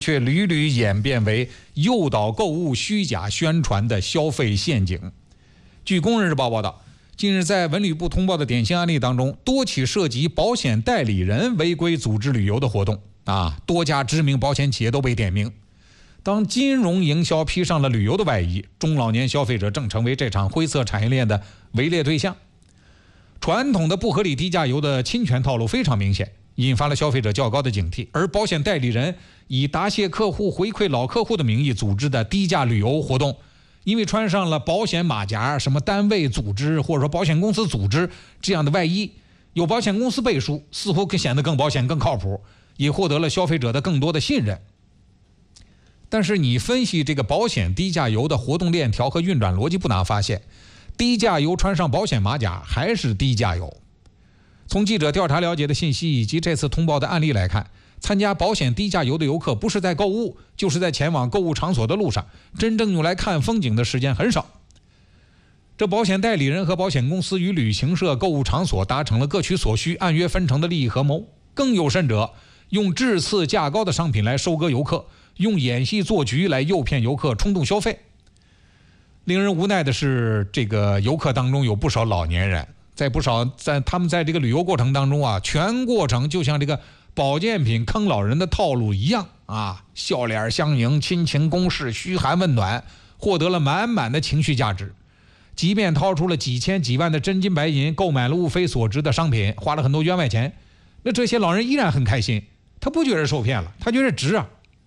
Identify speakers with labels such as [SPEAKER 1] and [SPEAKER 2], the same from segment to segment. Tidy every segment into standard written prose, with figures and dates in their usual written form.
[SPEAKER 1] 却屡屡演变为诱导购物、虚假宣传的消费陷阱。据《工人日报》报道，近日在文旅部通报的典型案例当中，多起涉及保险代理人违规组织旅游的活动多家知名保险企业都被点名。当金融营销披上了旅游的外衣，中老年消费者正成为这场灰色产业链的围猎对象。传统的不合理低价游的侵权套路非常明显，引发了消费者较高的警惕。而保险代理人以答谢客户、回馈老客户的名义组织的低价旅游活动，因为穿上了保险马甲，什么单位组织或者说保险公司组织这样的外衣，有保险公司背书，似乎显得更保险、更靠谱，也获得了消费者的更多的信任。但是你分析这个保险低价游的活动链条和运转逻辑，不难发现，低价游穿上保险马甲还是低价游。从记者调查了解的信息以及这次通报的案例来看，参加保险低价游的游客不是在购物，就是在前往购物场所的路上，真正用来看风景的时间很少。这保险代理人和保险公司与旅行社、购物场所达成了各取所需、按约分成的利益合谋。更有甚者，用质次价高的商品来收割游客，用演戏做局来诱骗游客冲动消费。令人无奈的是，这个游客当中有不少老年人，他们在这个旅游过程当中全过程就像这个保健品坑老人的套路一样笑脸相迎、亲情攻势、嘘寒问暖，获得了满满的情绪价值。即便掏出了几千几万的真金白银，购买了物非所值的商品，花了很多冤枉钱，那这些老人依然很开心，他不觉得受骗了，他觉得值啊。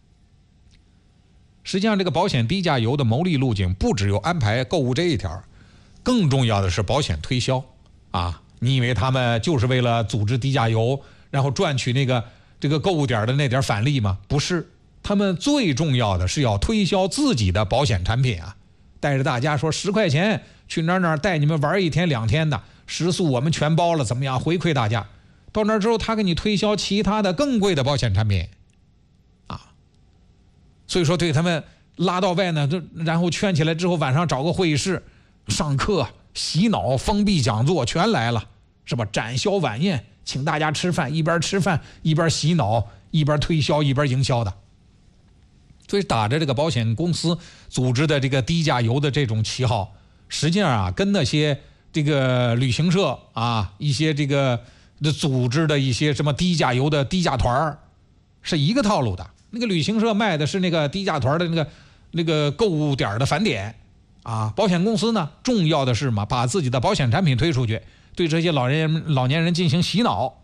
[SPEAKER 1] 实际上，这个保险低价游的牟利路径不只有安排购物这一条，更重要的是保险推销你以为他们就是为了组织低价游，然后赚取这个购物点的那点返利吗？不是，他们最重要的是要推销自己的保险产品带着大家说10块钱去哪儿带你们玩1天2天的，食宿我们全包了，怎么样回馈大家。到那儿之后，他给你推销其他的更贵的保险产品所以说对他们拉到外呢，然后圈起来之后，晚上找个会议室上课、洗脑、封闭讲座全来了，是吧？展销晚宴，请大家吃饭，一边吃饭一边洗脑，一边推销一边营销的。所以打着这个保险公司组织的这个低价游的这种旗号，实际上跟那些这个旅行社一些这个组织的一些什么低价游的低价团是一个套路的。那个旅行社卖的是那个低价团的那个购物点的返点保险公司呢，重要的是把自己的保险产品推出去，对这些老年人进行洗脑。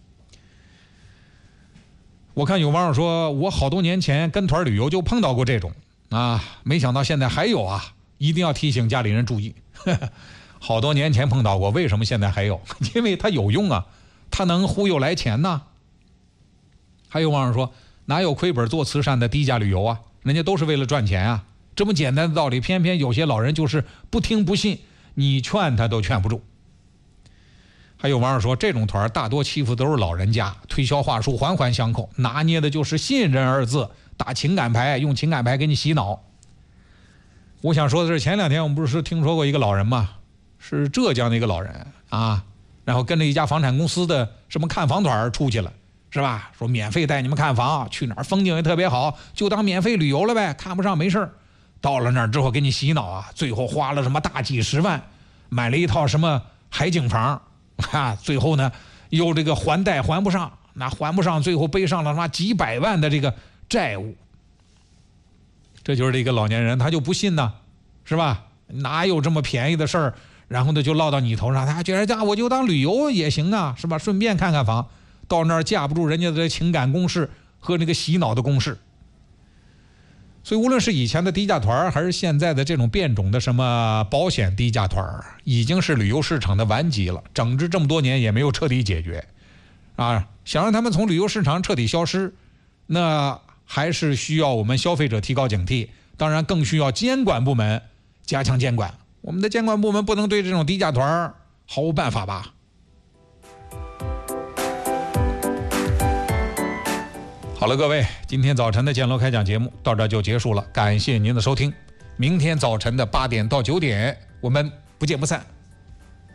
[SPEAKER 1] 我看有网友说，我好多年前跟团旅游就碰到过这种没想到现在还有一定要提醒家里人注意。好多年前碰到过，为什么现在还有？因为它有用它能忽悠来钱呢。还有网友说，哪有亏本做慈善的低价旅游人家都是为了赚钱这么简单的道理，偏偏有些老人就是不听不信，你劝他都劝不住。还有网友说，这种团大多欺负都是老人家，推销话术环环相扣，拿捏的就是信任2字，打情感牌，用情感牌给你洗脑。我想说的是，前2天我们不是听说过一个老人吗？是浙江的一个老人然后跟着一家房产公司的什么看房团出去了，是吧？说免费带你们看房，去哪儿风景也特别好，就当免费旅游了呗，看不上没事。到了那儿之后给你洗脑最后花了什么大几十万，买了一套什么海景房最后呢又这个还贷还不上，最后背上了什么几百万的这个债务。这就是这个老年人，他就不信呢，是吧？哪有这么便宜的事儿？然后呢就落到你头上，他觉得我就当旅游也行是吧？顺便看看房。到那儿架不住人家的情感攻势和那个洗脑的攻势。所以无论是以前的低价团，还是现在的这种变种的什么保险低价团，已经是旅游市场的顽疾了，整治这么多年也没有彻底解决想让他们从旅游市场彻底消失，那还是需要我们消费者提高警惕，当然更需要监管部门加强监管。我们的监管部门不能对这种低价团毫无办法吧。好了，各位，今天早晨的建楼开讲节目到这就结束了，感谢您的收听。明天早晨的8点到9点，我们不见不散。